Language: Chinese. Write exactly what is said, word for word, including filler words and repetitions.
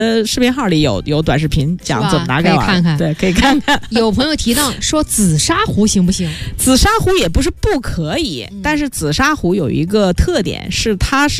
呃，视频号里有有短视频讲怎么拿盖碗， 可以看看， 对，可以看看。 有朋友提到说紫砂壶行不行？ 紫砂壶也不是不可以，嗯、但是紫砂壶有一个特点是它是。